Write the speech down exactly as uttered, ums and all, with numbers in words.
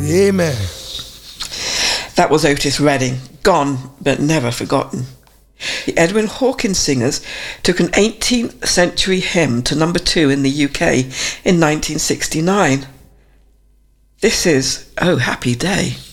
Amen. That was Otis Redding, gone but never forgotten. The Edwin Hawkins Singers took an eighteenth century hymn to number two in the U K in nineteen sixty-nine. This is Oh Happy Day.